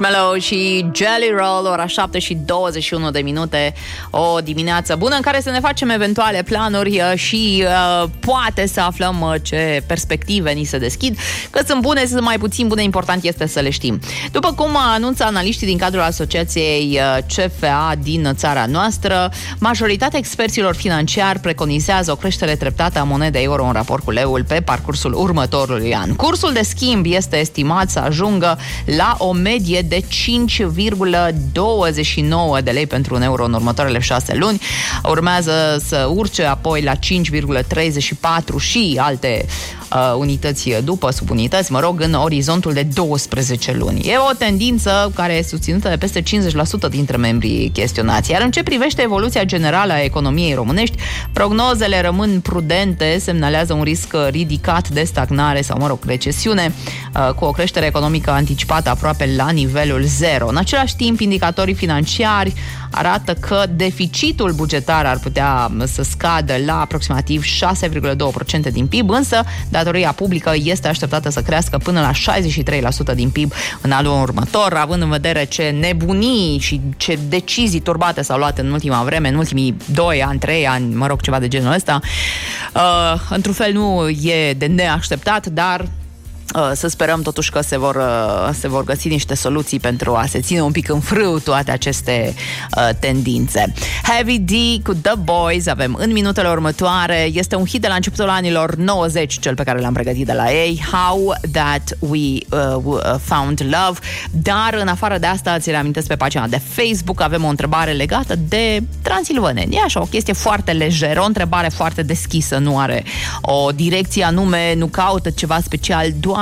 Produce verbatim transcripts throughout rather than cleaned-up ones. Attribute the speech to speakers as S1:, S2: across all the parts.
S1: Marshmallow și Jelly Roll, ora șapte și douăzeci și unu de minute, o dimineață bună în care să ne facem eventuale planuri și uh, poate să aflăm uh, ce perspective ni se deschid, că sunt bune, sunt mai puțin bune, important este să le știm. După cum anunță analiștii din cadrul Asociației C F A din țara noastră, majoritatea experților financiari preconizează o creștere treptată a monedei euro în raport cu leul pe parcursul următorului an. Cursul de schimb este estimat să ajungă la o medie de cinci virgulă douăzeci și nouă de lei pentru un euro în următoarele șase luni. Urmează să urce apoi la cinci virgulă treizeci și patru și alte uh, unități după subunități, mă rog, în orizontul de douăsprezece luni. E o tendință care e susținută de peste cincizeci la sută dintre membrii chestionați. Iar în ce privește evoluția generală a economiei românești, prognozele rămân prudente, semnalează un risc ridicat de stagnare sau, mă rog, recesiune, uh, cu o creștere economică anticipată aproape la nivelul zero. În același timp, indicatorii financiari arată că deficitul bugetar ar putea să scadă la aproximativ șase virgulă doi la sută din P I B, însă datoria publică este așteptată să crească până la șaizeci și trei la sută din P I B în anul următor, având în vedere ce nebunii și ce decizii turbate s-au luat în ultima vreme, în ultimii doi ani, trei ani, mă rog, ceva de genul ăsta. Uh, într-un fel nu e de neașteptat, dar să sperăm totuși că se vor, se vor găsi niște soluții pentru a se ține un pic în frâu toate aceste uh, tendințe. Heavy D cu The Boys avem în minutele următoare. Este un hit de la începutul anilor nouăzeci, cel pe care l-am pregătit de la ei, How That We uh, Found Love. Dar în afară de asta, ți reamintesc, pe pagina de Facebook avem o întrebare legată de transilvaneni. E așa, o chestie foarte lejeră, o întrebare foarte deschisă, nu are o direcție anume, nu caută ceva special, doar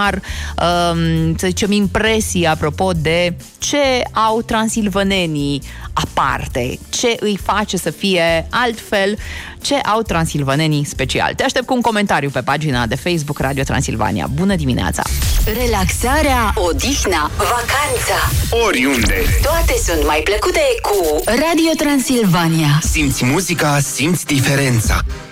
S1: Um, să zicem, impresii apropo de ce au transilvanenii aparte, ce îi face să fie altfel, ce au transilvanenii special. Te aștept cu un comentariu pe pagina de Facebook Radio Transilvania. Bună dimineața!
S2: Relaxarea, odihna, vacanța,
S3: oriunde,
S2: toate sunt mai plăcute cu Radio Transilvania.
S3: Simți muzica, simți diferența.